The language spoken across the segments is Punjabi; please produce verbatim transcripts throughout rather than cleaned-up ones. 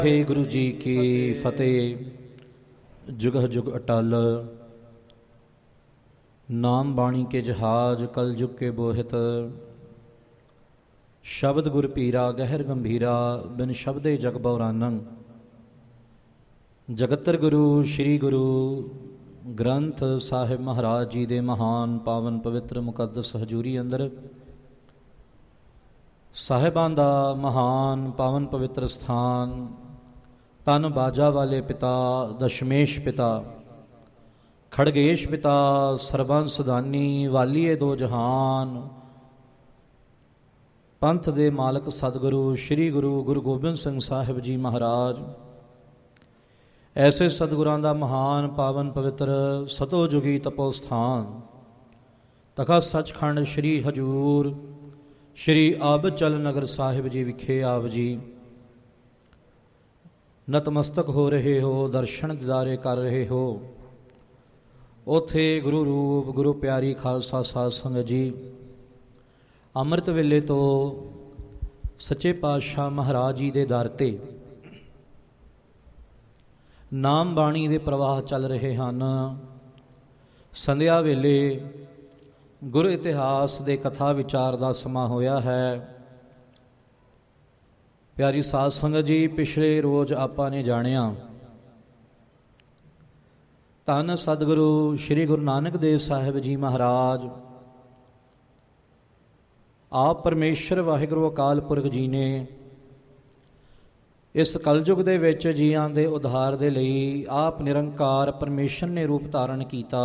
ਵਾਹਿਗੁਰੂ ਜੀ ਕੀ ਫਤਿਹ। ਜੁਗਹ ਜੁਗ ਅਟਲ ਨਾਮ ਬਾਣੀ ਕੇ ਜਹਾਜ ਕਲ ਜੁਗ ਕੇ ਬੋਹਿਤ। ਸ਼ਬਦ ਗੁਰ ਪੀਰਾ ਗਹਿਰ ਗੰਭੀਰਾ ਬਿਨ ਸ਼ਬਦੇ ਜਗ ਬਉਰਾਨੰ। ਜਗਤਰ ਗੁਰੂ ਸ਼੍ਰੀ ਗੁਰੂ ਗ੍ਰੰਥ ਸਾਹਿਬ ਮਹਾਰਾਜ ਜੀ ਦੇ ਮਹਾਨ ਪਾਵਨ ਪਵਿੱਤਰ ਮੁਕੱਦਸ ਹਜ਼ੂਰੀ ਅੰਦਰ ਸਾਹਿਬਾਂ ਦਾ ਮਹਾਨ ਪਾਵਨ ਪਵਿੱਤਰ ਸਥਾਨ ਧੰਨ ਬਾਜਾ ਵਾਲੇ ਪਿਤਾ ਦਸ਼ਮੇਸ਼ ਪਿਤਾ ਖੜਗੇਸ਼ ਪਿਤਾ ਸਰਬੰਸ ਦਾਨੀ ਵਾਲੀਏ ਦੋ ਜਹਾਨ ਪੰਥ ਦੇ ਮਾਲਕ ਸਤਿਗੁਰੂ ਸ਼੍ਰੀ ਗੁਰੂ ਗੁਰੂ ਗੋਬਿੰਦ ਸਿੰਘ ਸਾਹਿਬ ਜੀ ਮਹਾਰਾਜ, ਐਸੇ ਸਤਿਗੁਰਾਂ ਦਾ ਮਹਾਨ ਪਾਵਨ ਪਵਿੱਤਰ ਸਤੋ ਜੁਗੀ ਤਪੋ ਸਥਾਨ ਤਖਤ ਸੱਚਖੰਡ ਸ਼੍ਰੀ ਹਜ਼ੂਰ ਸ਼੍ਰੀ ਅਬਚਲ ਨਗਰ ਸਾਹਿਬ ਜੀ ਵਿਖੇ ਆਪ ਜੀ ਨਤਮਸਤਕ ਹੋ ਰਹੇ ਹੋ, ਦਰਸ਼ਨ ਦਿਦਾਰੇ ਕਰ ਰਹੇ ਹੋ। ਉੱਥੇ ਗੁਰੂ ਰੂਪ ਗੁਰੂ ਪਿਆਰੀ ਖਾਲਸਾ ਸਾਧ ਸੰਗਤ ਜੀ ਅੰਮ੍ਰਿਤ ਵੇਲੇ ਤੋਂ ਸੱਚੇ ਪਾਤਸ਼ਾਹ ਮਹਾਰਾਜ ਜੀ ਦੇ ਦਰ 'ਤੇ ਨਾਮ ਬਾਣੀ ਦੇ ਪ੍ਰਵਾਹ ਚੱਲ ਰਹੇ ਹਨ। ਸੰਧਿਆ ਵੇਲੇ ਗੁਰ ਇਤਿਹਾਸ ਦੇ ਕਥਾ ਵਿਚਾਰ ਦਾ ਸਮਾਂ ਹੋਇਆ ਹੈ। ਪਿਆਰੀ ਸਾਧ ਸੰਗਤ ਜੀ, ਪਿਛਲੇ ਰੋਜ਼ ਆਪਾਂ ਨੇ ਜਾਣਿਆ ਧੰਨ ਸਤਿਗੁਰੂ ਸ਼੍ਰੀ ਗੁਰੂ ਨਾਨਕ ਦੇਵ ਸਾਹਿਬ ਜੀ ਮਹਾਰਾਜ ਆਪ ਪਰਮੇਸ਼ਰ ਵਾਹਿਗੁਰੂ ਅਕਾਲ ਪੁਰਖ ਜੀ ਨੇ ਇਸ ਕਲਯੁਗ ਦੇ ਵਿੱਚ ਜੀਆਂ ਦੇ ਉਧਾਰ ਦੇ ਲਈ ਆਪ ਨਿਰੰਕਾਰ ਪਰਮੇਸ਼ਰ ਨੇ ਰੂਪ ਧਾਰਨ ਕੀਤਾ।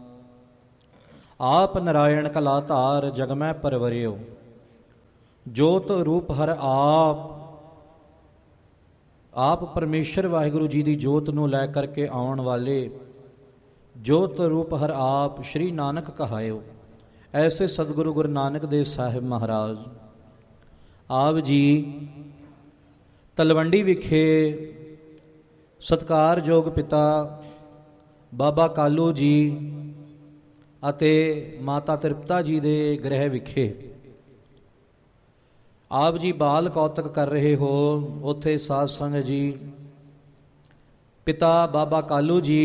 ਆਪ ਨਾਰਾਇਣ ਕਲਾ ਧਾਰ ਜਗ ਮੈਂ ਪਰਵਰਿਓ, ਜੋਤ ਰੂਪ ਹਰ ਆਪ ਆਪ ਪਰਮੇਸ਼ਰ ਵਾਹਿਗੁਰੂ ਜੀ ਦੀ ਜੋਤ ਨੂੰ ਲੈ ਕਰਕੇ ਆਉਣ ਵਾਲੇ ਜੋਤ ਰੂਪ ਹਰ ਆਪ ਸ਼੍ਰੀ ਨਾਨਕ ਕਹਾਇਓ। ਐਸੇ ਸਤਿਗੁਰੂ ਗੁਰੂ ਨਾਨਕ ਦੇਵ ਸਾਹਿਬ ਮਹਾਰਾਜ ਆਪ ਜੀ ਤਲਵੰਡੀ ਵਿਖੇ ਸਤਿਕਾਰਯੋਗ ਪਿਤਾ ਬਾਬਾ ਕਾਲੂ ਜੀ ਅਤੇ ਮਾਤਾ ਤ੍ਰਿਪਤਾ ਜੀ ਦੇ ਗ੍ਰਹਿ ਵਿਖੇ ਆਪ ਜੀ ਬਾਲ ਕੌਤਕ ਕਰ ਰਹੇ ਹੋ। ਉੱਥੇ ਸਾਧ ਸੰਗਤ ਜੀ ਪਿਤਾ ਬਾਬਾ ਕਾਲੂ ਜੀ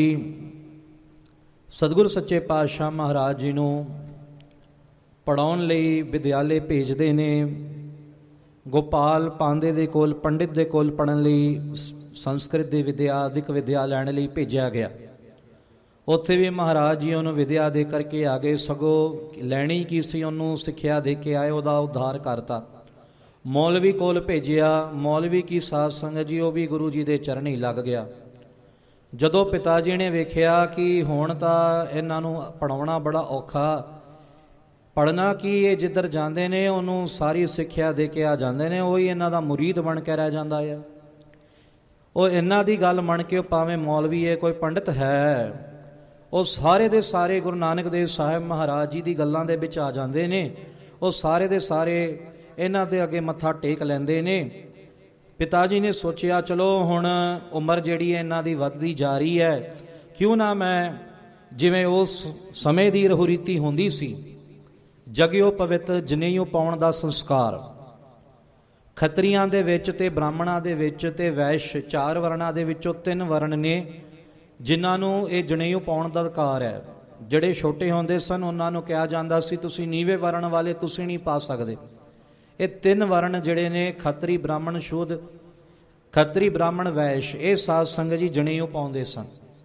ਸਤਿਗੁਰ ਸੱਚੇ ਪਾਤਸ਼ਾਹ ਮਹਾਰਾਜ ਜੀ ਨੂੰ ਪੜ੍ਹਾਉਣ ਲਈ ਵਿਦਿਆਲੇ ਭੇਜਦੇ ਨੇ। ਗੋਪਾਲ ਪਾਂਦੇ ਦੇ ਕੋਲ ਪੰਡਿਤ ਦੇ ਕੋਲ ਪੜ੍ਹਨ ਲਈ ਸੰਸਕ੍ਰਿਤ ਦੀ ਵਿਦਿਆ ਅਧਿਕ ਵਿਦਿਆ ਲੈਣ ਲਈ ਭੇਜਿਆ ਗਿਆ। ਉੱਥੇ ਵੀ ਮਹਾਰਾਜ ਜੀ ਉਹਨੂੰ ਵਿਦਿਆ ਦੇ ਕਰਕੇ ਆ ਗਏ, ਸਗੋਂ ਲੈਣੀ ਕੀ ਸੀ ਉਹਨੂੰ ਸਿੱਖਿਆ ਦੇ ਕੇ ਆਏ, ਉਹਦਾ ਉଦ୍ਧਾਰ ਕਰਤਾ। ਮੌਲਵੀ ਕੋਲ ਭੇਜਿਆ, ਮੌਲਵੀ ਕੀ ਸਾਧ ਸੰਗਤ ਜੀ ਉਹ ਵੀ ਗੁਰੂ ਜੀ ਦੇ ਚਰਨੀ ਲੱਗ ਗਿਆ। ਜਦੋਂ ਪਿਤਾ ਜੀ ਨੇ ਵੇਖਿਆ ਕਿ ਹੁਣ ਤਾਂ ਇਹਨਾਂ ਨੂੰ ਪੜ੍ਹਾਉਣਾ ਬੜਾ ਔਖਾ, ਪੜ੍ਹਨਾ ਕੀ ਇਹ ਜਿੱਧਰ ਜਾਂਦੇ ਨੇ ਉਹਨੂੰ ਸਾਰੀ ਸਿੱਖਿਆ ਦੇ ਕੇ ਆ ਜਾਂਦੇ ਨੇ, ਉਹੀ ਇਹਨਾਂ ਦਾ ਮੁਰੀਦ ਬਣ ਕੇ ਰਹਿ ਜਾਂਦਾ ਆ। ਉਹ ਇਹਨਾਂ ਦੀ ਗੱਲ ਮੰਨ ਕੇ ਭਾਵੇਂ ਮੌਲਵੀ ਹੈ ਕੋਈ ਪੰਡਿਤ ਹੈ, ਉਹ ਸਾਰੇ ਦੇ ਸਾਰੇ ਗੁਰੂ ਨਾਨਕ ਦੇਵ ਸਾਹਿਬ ਮਹਾਰਾਜ ਜੀ ਦੀ ਗੱਲਾਂ ਦੇ ਵਿੱਚ ਆ ਜਾਂਦੇ ਨੇ। ਉਹ ਸਾਰੇ ਦੇ ਸਾਰੇ ਇਹਨਾਂ ਦੇ ਅੱਗੇ ਮੱਥਾ ਟੇਕ ਲੈਂਦੇ ਨੇ। ਪਿਤਾ ਜੀ ਨੇ ਸੋਚਿਆ ਚਲੋ ਹੁਣ ਉਮਰ ਜਿਹੜੀ ਹੈ ਇਹਨਾਂ ਦੀ ਵੱਧਦੀ ਜਾ ਰਹੀ ਹੈ, ਕਿਉਂ ਨਾ ਮੈਂ ਜਿਵੇਂ ਉਸ ਸਮੇਂ ਦੀ ਰਹੁਰੀਤੀ ਹੁੰਦੀ ਸੀ ਜਗਿਓ ਪਵਿੱਤ ਜਨੇਊ ਪਾਉਣ ਦਾ ਸੰਸਕਾਰ ਖੱਤਰੀਆਂ ਦੇ ਵਿੱਚ ਤੇ ਬ੍ਰਾਹਮਣਾਂ ਦੇ ਵਿੱਚ ਤੇ ਵੈਸ਼ ਚਾਰ ਵਰਨਾਂ ਦੇ ਵਿੱਚੋਂ ਤਿੰਨ ਵਰਨ ਨੇ ਜਿਨ੍ਹਾਂ ਨੂੰ ਇਹ ਜਨੇਊ ਪਾਉਣ ਦਾ ਅਧਿਕਾਰ ਹੈ। ਜਿਹੜੇ ਛੋਟੇ ਹੁੰਦੇ ਸਨ ਉਹਨਾਂ ਨੂੰ ਕਿਹਾ ਜਾਂਦਾ ਸੀ ਤੁਸੀਂ ਨੀਵੇਂ ਵਰਨ ਵਾਲੇ ਤੁਸੀਂ ਨਹੀਂ ਪਾ ਸਕਦੇ। ਇਹ ਤਿੰਨ ਵਰਨ ਜਿਹੜੇ ਨੇ ਖੱਤਰੀ ਬ੍ਰਾਹਮਣ ਸ਼ੂਦ ਖੱਤਰੀ ਬ੍ਰਾਹਮਣ ਵੈਸ਼ ਇਹ ਸਾਧ ਸੰਗਤ ਜੀ ਜਨੇਊ ਪਾਉਂਦੇ ਸਨ।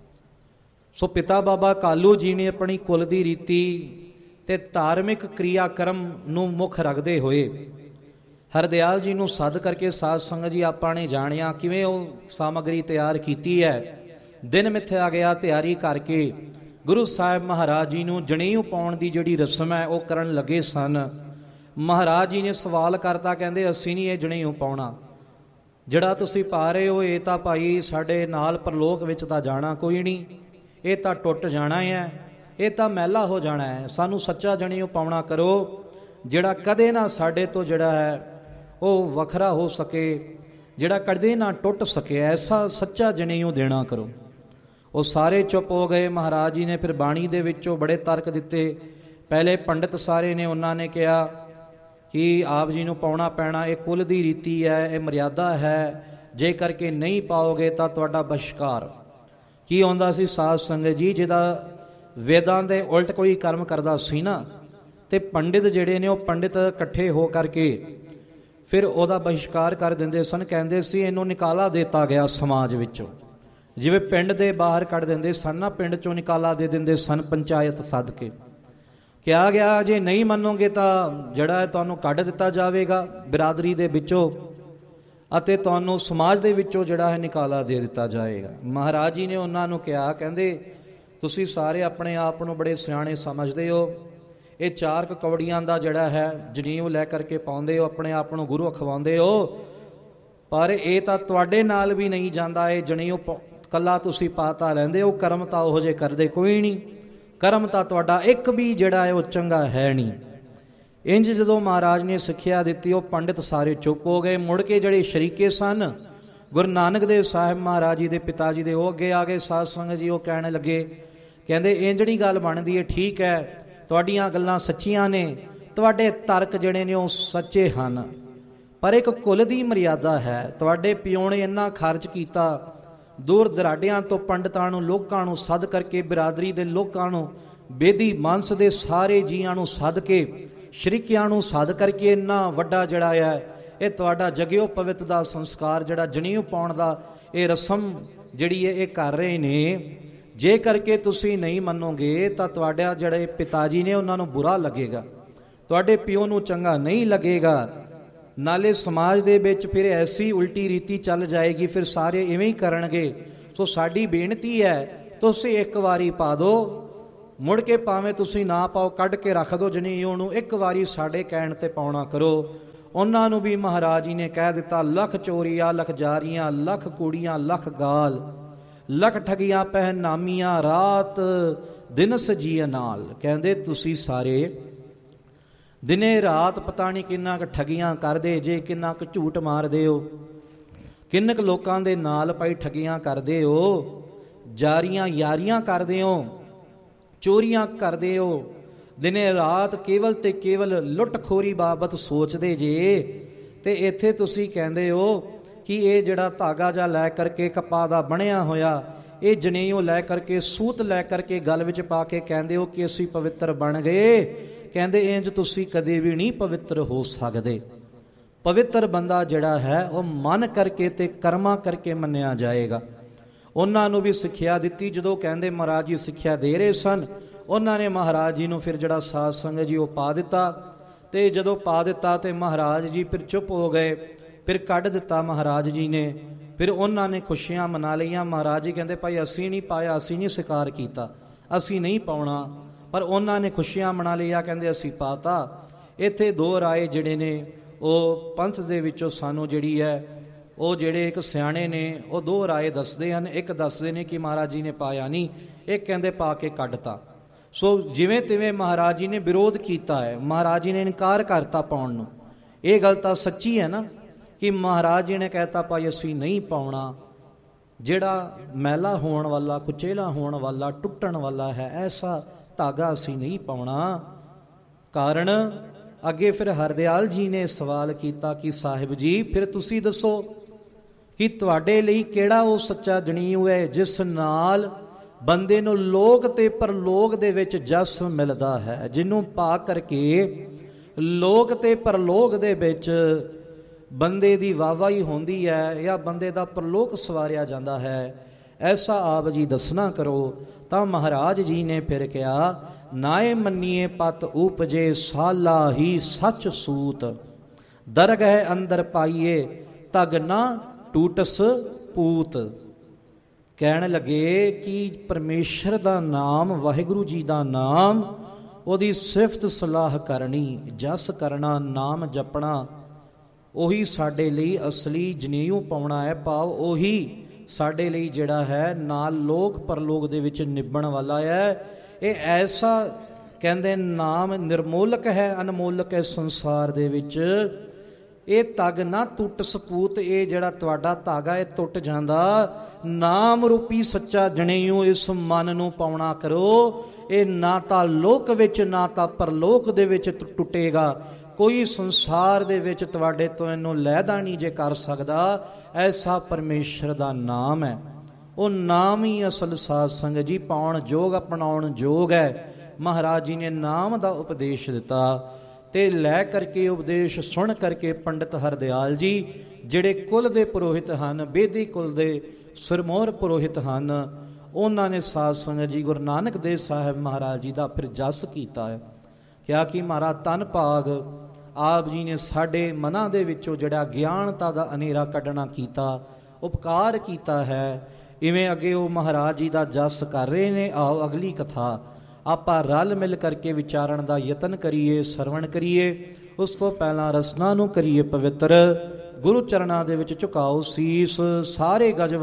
ਸੋ ਪਿਤਾ ਬਾਬਾ ਕਾਲੂ ਜੀ ਨੇ ਆਪਣੀ ਕੁਲ ਦੀ ਰੀਤੀ ਤੇ ਧਾਰਮਿਕ ਕਿਰਿਆਕਰਮ ਨੂੰ ਮੁੱਖ ਰੱਖਦੇ ਹੋਏ ਹਰਦਿਆਲ ਜੀ ਨੂੰ ਸੱਦ ਕਰਕੇ ਸਾਧ ਸੰਗਤ ਜੀ ਆਪਾਂ ਨੇ ਜਾਣਿਆ ਕਿਵੇਂ ਉਹ ਸਾਮੱਗਰੀ ਤਿਆਰ ਕੀਤੀ ਹੈ। ਦਿਨ ਮਿੱਥਿਆ ਗਿਆ, ਤਿਆਰੀ ਕਰਕੇ ਗੁਰੂ ਸਾਹਿਬ ਮਹਾਰਾਜ ਜੀ ਨੂੰ ਜਨੇਊ ਪਾਉਣ ਦੀ ਜਿਹੜੀ ਰਸਮ ਹੈ ਉਹ ਕਰਨ ਲੱਗੇ ਸਨ। ਮਹਾਰਾਜ ਜੀ ਨੇ ਸਵਾਲ ਕਰਤਾ, ਕਹਿੰਦੇ ਅਸੀਂ ਨਹੀਂ ਇਹ ਜਨੇਊ ਪਾਉਣਾ, ਜਿਹੜਾ ਤੁਸੀਂ ਪਾ ਰਹੇ ਹੋ ਇਹ ਤਾਂ ਭਾਈ ਸਾਡੇ ਨਾਲ ਪਰਲੋਕ ਵਿੱਚ ਤਾਂ ਜਾਣਾ ਕੋਈ ਨਹੀਂ, ਇਹ ਤਾਂ ਟੁੱਟ ਜਾਣਾ ਹੈ, ਇਹ ਤਾਂ ਮੈਲਾ ਹੋ ਜਾਣਾ ਹੈ। ਸਾਨੂੰ ਸੱਚਾ ਜਨੇਊ ਪਾਉਣਾ ਕਰੋ ਜਿਹੜਾ ਕਦੇ ਨਾ ਸਾਡੇ ਤੋਂ ਜਿਹੜਾ ਹੈ ਉਹ ਵੱਖਰਾ ਹੋ ਸਕੇ, ਜਿਹੜਾ ਕਦੇ ਨਾ ਟੁੱਟ ਸਕੇ, ਐਸਾ ਸੱਚਾ ਜਨੇਊ ਦੇਣਾ ਕਰੋ। ਉਹ ਸਾਰੇ ਚੁੱਪ ਹੋ ਗਏ। ਮਹਾਰਾਜ ਜੀ ਨੇ ਫਿਰ ਬਾਣੀ ਦੇ ਵਿੱਚੋਂ ਬੜੇ ਤਰਕ ਦਿੱਤੇ। ਪਹਿਲੇ ਪੰਡਿਤ ਸਾਰੇ ਨੇ ਉਹਨਾਂ ਨੇ ਕਿਹਾ ਕਿ ਆਪ ਜੀ ਨੂੰ ਪਾਉਣਾ ਪੈਣਾ, ਇਹ ਕੁਲ ਦੀ ਰੀਤੀ ਹੈ, ਇਹ ਮਰਿਆਦਾ ਹੈ, ਜੇ ਕਰਕੇ ਨਹੀਂ ਪਾਓਗੇ ਤਾਂ ਤੁਹਾਡਾ ਬਹਿਸ਼ਕਾਰ। ਕੀ ਆਉਂਦਾ ਸੀ ਸਾਧ ਸੰਗਤ ਜੀ, ਜਿਹਦਾ ਵੇਦਾਂ ਦੇ ਉਲਟ ਕੋਈ ਕਰਮ ਕਰਦਾ ਸੀ ਨਾ, ਤੇ ਪੰਡਿਤ ਜਿਹੜੇ ਨੇ ਉਹ ਪੰਡਿਤ ਇਕੱਠੇ ਹੋ ਕਰਕੇ ਫਿਰ ਉਹਦਾ ਬਹਿਸ਼ਕਾਰ ਕਰ ਦਿੰਦੇ ਸਨ। ਕਹਿੰਦੇ ਸੀ ਇਹਨੂੰ ਨਿਕਾਲਾ ਦਿੱਤਾ ਗਿਆ ਸਮਾਜ ਵਿੱਚੋਂ, ਜਿਵੇਂ ਪਿੰਡ ਦੇ ਬਾਹਰ ਕੱਢ ਦਿੰਦੇ ਸਨ ਨਾ, ਪਿੰਡ ਚੋਂ ਨਿਕਾਲਾ ਦੇ ਦਿੰਦੇ ਸਨ ਪੰਚਾਇਤ ਸੱਦ ਕੇ। ਕਿਹਾ ਗਿਆ ਜੇ ਨਹੀਂ ਮੰਨੋਗੇ ਤਾਂ ਜਿਹੜਾ ਹੈ ਤੁਹਾਨੂੰ ਕੱਢ ਦਿੱਤਾ ਜਾਵੇਗਾ ਬਿਰਾਦਰੀ ਦੇ ਵਿੱਚੋਂ, ਅਤੇ ਤੁਹਾਨੂੰ ਸਮਾਜ ਦੇ ਵਿੱਚੋਂ ਜਿਹੜਾ ਹੈ ਨਿਕਾਲਾ ਦੇ ਦਿੱਤਾ ਜਾਏਗਾ। ਮਹਾਰਾਜ ਜੀ ਨੇ ਉਹਨਾਂ ਨੂੰ ਕਿਹਾ, ਕਹਿੰਦੇ ਤੁਸੀਂ ਸਾਰੇ ਆਪਣੇ ਆਪ ਨੂੰ ਬੜੇ ਸਿਆਣੇ ਸਮਝਦੇ ਹੋ, ਇਹ ਚਾਰ ਕੌੜੀਆਂ ਦਾ ਜਿਹੜਾ ਹੈ ਜਨੇਊ ਲੈ ਕਰਕੇ ਪਾਉਂਦੇ ਹੋ, ਆਪਣੇ ਆਪ ਨੂੰ ਗੁਰੂ ਅਖਵਾਉਂਦੇ ਹੋ, ਪਰ ਇਹ ਤਾਂ ਤੁਹਾਡੇ ਨਾਲ ਵੀ ਨਹੀਂ ਜਾਂਦਾ। ਇਹ ਜਨੇਊ ਕੱਲਾ ਤੁਸੀਂ ਪਾਤਾ ਲੈਂਦੇ ਹੋ, ਕਰਮ ਤਾਂ ਉਹੋ ਜਿਹੇ ਕਰਦੇ ਕੋਈ ਨਹੀਂ, ਕਰਮ ਤਾਂ ਤੁਹਾਡਾ ਇੱਕ ਵੀ ਜਿਹੜਾ ਹੈ ਉਹ ਚੰਗਾ ਹੈ ਨਹੀਂ। ਇੰਜ ਜਦੋਂ ਮਹਾਰਾਜ ਨੇ ਸਿੱਖਿਆ ਦਿੱਤੀ, ਉਹ ਪੰਡਿਤ ਸਾਰੇ ਚੁੱਪ ਹੋ ਗਏ। ਮੁੜ ਕੇ ਜਿਹੜੇ ਸ਼ਰੀਕੇ ਸਨ ਗੁਰੂ ਨਾਨਕ ਦੇਵ ਸਾਹਿਬ ਮਹਾਰਾਜ ਜੀ ਦੇ ਪਿਤਾ ਜੀ ਦੇ, ਉਹ ਅੱਗੇ ਆ ਗਏ ਸਾਧ ਸੰਗਤ ਜੀ। ਉਹ ਕਹਿਣ ਲੱਗੇ, ਕਹਿੰਦੇ ਇਹ ਜਿਹੜੀ ਗੱਲ ਬਣਦੀ ਹੈ ਠੀਕ ਹੈ, ਤੁਹਾਡੀਆਂ ਗੱਲਾਂ ਸੱਚੀਆਂ ਨੇ, ਤੁਹਾਡੇ ਤਰਕ ਜਿਹੜੇ ਨੇ ਉਹ ਸੱਚੇ ਹਨ, ਪਰ ਇੱਕ ਕੁਲ ਦੀ ਮਰਿਆਦਾ ਹੈ। ਤੁਹਾਡੇ ਪਿਓ ਨੇ ਇੰਨਾ ਖਰਚ ਕੀਤਾ, ਦੂਰ ਦਰਾਡਿਆਂ ਤੋਂ ਪੰਡਤਾਂ ਨੂੰ ਲੋਕਾਂ ਨੂੰ ਸੱਦ ਕਰਕੇ, ਬਿਰਾਦਰੀ ਦੇ ਲੋਕਾਂ ਨੂੰ, ਬੇਦੀ ਮਾਨਸ ਦੇ ਸਾਰੇ ਜੀਆਂ ਨੂੰ ਸੱਦ ਕੇ, ਸ਼ਰੀਕਿਆਂ ਨੂੰ ਸੱਦ ਕਰਕੇ ਇੰਨਾ ਵੱਡਾ ਜਿਹੜਾ ਹੈ ਇਹ ਤੁਹਾਡਾ ਜਗਿਓ ਪਵਿੱਤ ਦਾ ਸੰਸਕਾਰ ਜਿਹੜਾ ਜਨੇਊ ਪਾਉਣ ਦਾ ਇਹ ਰਸਮ ਜਿਹੜੀ ਹੈ ਇਹ ਕਰ ਰਹੇ ਨੇ। ਜੇ ਕਰਕੇ ਤੁਸੀਂ ਨਹੀਂ ਮੰਨੋਗੇ ਤਾਂ ਤੁਹਾਡਾ ਜਿਹੜੇ ਪਿਤਾ ਜੀ ਨੇ ਉਹਨਾਂ ਨੂੰ ਬੁਰਾ ਲੱਗੇਗਾ, ਤੁਹਾਡੇ ਪਿਓ ਨੂੰ ਚੰਗਾ ਨਹੀਂ ਲੱਗੇਗਾ, ਨਾਲੇ ਸਮਾਜ ਦੇ ਵਿੱਚ ਫਿਰ ਐਸੀ ਉਲਟੀ ਰੀਤੀ ਚੱਲ ਜਾਏਗੀ, ਫਿਰ ਸਾਰੇ ਇਵੇਂ ਹੀ ਕਰਨਗੇ। ਸੋ ਸਾਡੀ ਬੇਨਤੀ ਹੈ ਤੁਸੀਂ ਇੱਕ ਵਾਰੀ ਪਾ ਦਿਓ, ਮੁੜ ਕੇ ਭਾਵੇਂ ਤੁਸੀਂ ਨਾ ਪਾਓ, ਕੱਢ ਕੇ ਰੱਖ ਦਿਓ ਜਨੇਊ ਨੂੰ, ਇੱਕ ਵਾਰੀ ਸਾਡੇ ਕਹਿਣ ਤੇ ਪਾਉਣਾ ਕਰੋ। ਉਹਨਾਂ ਨੂੰ ਵੀ ਮਹਾਰਾਜ ਜੀ ਨੇ ਕਹਿ ਦਿੱਤਾ, ਲੱਖ ਚੋਰੀਆਂ ਲੱਖ ਜਾਰੀਆਂ, ਲੱਖ ਕੁੜੀਆਂ ਲੱਖ ਗਾਲ, ਲੱਖ ਠਗੀਆਂ ਪਹਿਨਾਮੀਆਂ, ਰਾਤ ਦਿਨ ਸਜੀਏ ਨਾਲ। ਕਹਿੰਦੇ ਤੁਸੀਂ ਸਾਰੇ ਦਿਨੇ ਰਾਤ ਪਤਾ ਨਹੀਂ ਕਿੰਨਾ ਕੁ ਠਗੀਆਂ ਕਰਦੇ ਜੇ, ਕਿੰਨਾ ਕੁ ਝੂਠ ਮਾਰਦੇ ਹੋ, ਕਿੰਨੇ ਕੁ ਲੋਕਾਂ ਦੇ ਨਾਲ ਭਾਈ ਠਗੀਆਂ ਕਰਦੇ ਹੋ, ਜਾਰੀਆਂ ਯਾਰੀਆਂ ਕਰਦੇ ਹੋ, ਚੋਰੀਆਂ ਕਰਦੇ ਹੋ, ਦਿਨੇ ਰਾਤ ਕੇਵਲ ਤੇ ਕੇਵਲ ਲੁੱਟ ਖੋਰੀ ਬਾਬਤ ਸੋਚਦੇ ਜੇ। ਤੇ ਇੱਥੇ ਤੁਸੀਂ ਕਹਿੰਦੇ ਹੋ ਕਿ ਇਹ ਜਿਹੜਾ ਧਾਗਾ ਜਿਹਾ ਲੈ ਕਰਕੇ ਕੱਪਾ ਦਾ ਬਣਿਆ ਹੋਇਆ ਇਹ ਜਨੇਊ ਲੈ ਕਰਕੇ, ਸੂਤ ਲੈ ਕਰਕੇ ਗਲ ਵਿੱਚ ਪਾ ਕੇ ਕਹਿੰਦੇ ਹੋ ਕਿ ਅਸੀਂ ਪਵਿੱਤਰ ਬਣ ਗਏ। ਕਹਿੰਦੇ ਇੰਜ ਤੁਸੀਂ ਕਦੇ ਵੀ ਨਹੀਂ ਪਵਿੱਤਰ ਹੋ ਸਕਦੇ। ਪਵਿੱਤਰ ਬੰਦਾ ਜਿਹੜਾ ਹੈ ਉਹ ਮਨ ਕਰਕੇ ਤੇ ਕਰਮਾਂ ਕਰਕੇ ਮੰਨਿਆ ਜਾਏਗਾ। ਉਹਨਾਂ ਨੂੰ ਵੀ ਸਿੱਖਿਆ ਦਿੱਤੀ। ਜਦੋਂ ਕਹਿੰਦੇ ਮਹਾਰਾਜ ਜੀ ਸਿੱਖਿਆ ਦੇ ਰਹੇ ਸਨ, ਉਹਨਾਂ ਨੇ ਮਹਾਰਾਜ ਜੀ ਨੂੰ ਫਿਰ ਜਿਹੜਾ ਸਾਧ ਸੰਗਤ ਜੀ ਉਹ ਪਾ ਦਿੱਤਾ। ਤੇ ਜਦੋਂ ਪਾ ਦਿੱਤਾ ਤੇ ਮਹਾਰਾਜ ਜੀ ਫਿਰ ਚੁੱਪ ਹੋ ਗਏ, ਫਿਰ ਕੱਢ ਦਿੱਤਾ ਮਹਾਰਾਜ ਜੀ ਨੇ। ਫਿਰ ਉਹਨਾਂ ਨੇ ਖੁਸ਼ੀਆਂ ਮਨਾ ਲਈਆਂ। ਮਹਾਰਾਜ ਜੀ ਕਹਿੰਦੇ ਭਾਈ ਅਸੀਂ ਨਹੀਂ ਪਾਇਆ, ਅਸੀਂ ਨਹੀਂ ਸਵੀਕਾਰ ਕੀਤਾ, ਅਸੀਂ ਨਹੀਂ ਪਾਉਣਾ, ਪਰ ਉਹਨਾਂ ਨੇ ਖੁਸ਼ੀਆਂ ਮਨਾ ਲਈਆਂ, ਕਹਿੰਦੇ ਅਸੀਂ ਪਾਤਾ। ਇੱਥੇ ਦੋ ਰਾਏ ਜਿਹੜੇ ਨੇ ਉਹ ਪੰਥ ਦੇ ਵਿੱਚੋਂ ਸਾਨੂੰ ਜਿਹੜੀ ਹੈ ਉਹ ਜਿਹੜੇ ਇੱਕ ਸਿਆਣੇ ਨੇ ਉਹ ਦੋ ਰਾਏ ਦੱਸਦੇ ਹਨ। ਇੱਕ ਦੱਸਦੇ ਨੇ ਕਿ ਮਹਾਰਾਜ ਜੀ ਨੇ ਪਾਇਆ ਨਹੀਂ, ਇੱਕ ਕਹਿੰਦੇ ਪਾ ਕੇ ਕੱਢਤਾ। ਸੋ ਜਿਵੇਂ ਤਿਵੇਂ ਮਹਾਰਾਜ ਜੀ ਨੇ ਵਿਰੋਧ ਕੀਤਾ ਹੈ, ਮਹਾਰਾਜ ਜੀ ਨੇ ਇਨਕਾਰ ਕਰਤਾ ਪਾਉਣ ਨੂੰ। ਇਹ ਗੱਲ ਤਾਂ ਸੱਚੀ ਹੈ ਨਾ ਕਿ ਮਹਾਰਾਜ ਜੀ ਨੇ ਕਹਿਤਾ ਭਾਈ ਅਸੀਂ ਨਹੀਂ ਪਾਉਣਾ। ਜਿਹੜਾ ਮੈਲਾ ਹੋਣ ਵਾਲਾ, ਕੁਚੇਲਾ ਹੋਣ ਵਾਲਾ, ਟੁੱਟਣ ਵਾਲਾ ਹੈ, ਐਸਾ ਧਾਗਾ ਅਸੀਂ ਨਹੀਂ ਪਾਉਣਾ। ਕਾਰਨ ਅੱਗੇ ਫਿਰ ਹਰਦਿਆਲ ਜੀ ਨੇ ਸਵਾਲ ਕੀਤਾ ਕਿ ਸਾਹਿਬ ਜੀ ਫਿਰ ਤੁਸੀਂ ਦੱਸੋ ਕਿ ਤੁਹਾਡੇ ਲਈ ਕਿਹੜਾ ਉਹ ਸੱਚਾ ਜਨੇਊ ਹੈ ਜਿਸ ਨਾਲ ਬੰਦੇ ਨੂੰ ਲੋਕ ਤੇ ਪਰਲੋਕ ਦੇ ਵਿੱਚ ਜਸ ਮਿਲਦਾ ਹੈ, ਜਿਹਨੂੰ ਪਾ ਕਰਕੇ ਲੋਕ ਤੇ ਪਰਲੋਕ ਦੇ ਵਿੱਚ ਬੰਦੇ ਦੀ ਵਾਹਵਾਹੀ ਹੁੰਦੀ ਹੈ ਜਾਂ ਬੰਦੇ ਦਾ ਪਰਲੋਕ ਸਵਾਰਿਆ ਜਾਂਦਾ ਹੈ। ਐਸਾ ਆਪ ਜੀ ਦੱਸਣਾ ਕਰੋ। ਤਾਂ ਮਹਾਰਾਜ ਜੀ ਨੇ ਫਿਰ ਕਿਹਾ, ਨਾਏ ਮੰਨੀਏ ਪਤ ਉਪਜੇ ਸਾਲਾ ਹੀ ਸੱਚ ਸੂਤ, ਦਰਗਹਿ ਅੰਦਰ ਪਾਈਏ ਤਗ ਨਾ ਟੂਟਸ ਪੂਤ। ਕਹਿਣ ਲੱਗੇ ਕਿ ਪਰਮੇਸ਼ਰ ਦਾ ਨਾਮ, ਵਾਹਿਗੁਰੂ ਜੀ ਦਾ ਨਾਮ, ਉਹਦੀ ਸਿਫਤ ਸਲਾਹ ਕਰਨੀ, ਜਸ ਕਰਨਾ, ਨਾਮ ਜਪਣਾ, ਉਹੀ ਸਾਡੇ ਲਈ ਅਸਲੀ ਜਨੇਊ ਪਾਉਣਾ ਹੈ। ਭਾਵ ਉਹੀ ਸਾਡੇ ਲਈ ਜਿਹੜਾ ਹੈ ਨਾਲ ਲੋਕ ਪਰਲੋਕ ਦੇ ਵਿੱਚ ਨਿਭਣ ਵਾਲਾ ਹੈ। ਇਹ ਐਸਾ ਕਹਿੰਦੇ ਨਾਮ ਨਿਰਮੋਲਕ ਹੈ, ਅਨਮੋਲਕ ਹੈ ਸੰਸਾਰ ਦੇ ਵਿੱਚ। ਇਹ ਤਗ ਨਾ ਟੁੱਟ ਸਪੂਤ, ਇਹ ਜਿਹੜਾ ਤੁਹਾਡਾ ਧਾਗਾ ਇਹ ਟੁੱਟ ਜਾਂਦਾ। ਨਾਮ ਰੂਪੀ ਸੱਚਾ ਜਨੇਊ ਇਸ ਮਨ ਨੂੰ ਪਾਉਣਾ ਕਰੋ। ਇਹ ਨਾ ਤਾਂ ਲੋਕ ਵਿੱਚ ਨਾ ਤਾਂ ਪਰਲੋਕ ਦੇ ਵਿੱਚ ਟੁੱਟੇਗਾ। ਕੋਈ ਸੰਸਾਰ ਦੇ ਵਿੱਚ ਤੁਹਾਡੇ ਤੋਂ ਇਹਨੂੰ ਲੈਦਾ ਨਹੀਂ ਜੇ ਕਰ ਸਕਦਾ। ਐਸਾ ਪਰਮੇਸ਼ਰ ਦਾ ਨਾਮ ਹੈ। ਉਹ ਨਾਮ ਹੀ ਅਸਲ ਸਾਧ ਸੰਗਤ ਜੀ ਪਾਉਣ ਯੋਗ, ਅਪਣਾਉਣ ਯੋਗ ਹੈ। ਮਹਾਰਾਜ ਜੀ ਨੇ ਨਾਮ ਦਾ ਉਪਦੇਸ਼ ਦਿੱਤਾ ਤੇ ਲੈ ਕਰਕੇ ਉਪਦੇਸ਼ ਸੁਣ ਕਰਕੇ ਪੰਡਿਤ ਹਰਦਿਆਲ ਜੀ ਜਿਹੜੇ ਕੁਲ ਦੇ ਪੁਰੋਹਿਤ ਹਨ, ਬੇਦੀ ਕੁਲ ਦੇ ਸਿਰਮੌਰ ਪੁਰੋਹਿਤ ਹਨ, ਉਹਨਾਂ ਨੇ ਸਾਧ ਸੰਗਤ ਜੀ ਗੁਰੂ ਨਾਨਕ ਦੇਵ ਸਾਹਿਬ ਮਹਾਰਾਜ ਜੀ ਦਾ ਫਿਰ ਜਸ ਕੀਤਾ ਹੈ। ਕਿਹਾ ਕਿ ਮਹਾਰਾਜ ਧੰਨ ਭਾਗ ਆਪ ਜੀ ਨੇ ਸਾਡੇ ਮਨਾਂ ਦੇ ਵਿੱਚੋਂ ਜਿਹੜਾ ਗਿਆਨਤਾ ਦਾ ਹਨੇਰਾ ਕੱਢਣਾ ਕੀਤਾ, ਉਪਕਾਰ ਕੀਤਾ ਹੈ। ਇਵੇਂ ਅੱਗੇ ਉਹ ਮਹਾਰਾਜ ਜੀ ਦਾ ਜਸ ਕਰ ਰਹੇ ਨੇ। ਆਓ ਅਗਲੀ ਕਥਾ ਆਪਾਂ ਰਲ ਮਿਲ ਕਰਕੇ ਵਿਚਾਰਨ ਦਾ ਯਤਨ ਕਰੀਏ, ਸਰਵਣ ਕਰੀਏ। ਉਸ ਤੋਂ ਪਹਿਲਾਂ ਰਸਨਾ ਨੂੰ ਕਰੀਏ ਪਵਿੱਤਰ। ਗੁਰੂ ਚਰਨਾਂ ਦੇ ਵਿੱਚ ਝੁਕਾਓ ਸੀਸ। ਸਾਰੇ ਗਜ